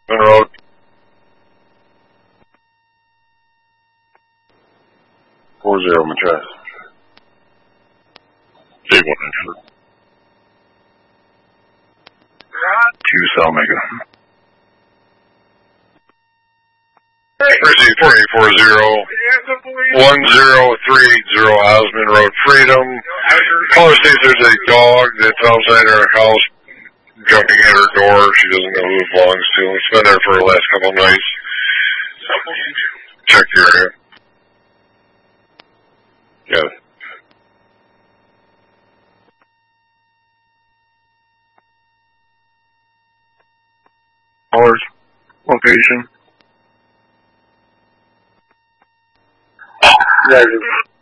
Road. Four zero Matras. Big one. Two Salmega. Precinct 4840 10380 Osmond Road, Freedom. Caller states there's a dog that's outside our house jumping at her door. She doesn't know who it belongs to. It's been there for the last couple of nights. Check the area. Yeah. Caller's location. Yeah.